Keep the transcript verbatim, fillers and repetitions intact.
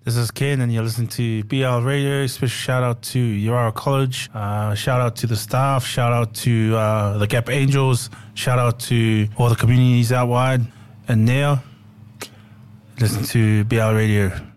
This is Ken, and you're listening to B L Radio. Special shout out to Urara College. Uh, shout out to the staff. Shout out to uh, the Gap Angels. Shout out to all the communities out wide. And now, listen to B L Radio.